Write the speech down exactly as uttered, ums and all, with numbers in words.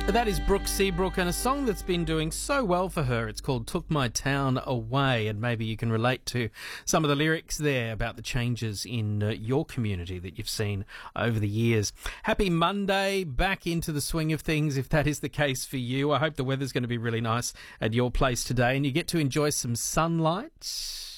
That is Brooke Seabrook, and a song that's been doing so well for her. It's called Took My Town Away, and maybe you can relate to some of the lyrics there about the changes in uh, your community that you've seen over the years. Happy Monday, back into the swing of things if that is the case for you. I hope the weather's going to be really nice at your place today and you get to enjoy some sunlight.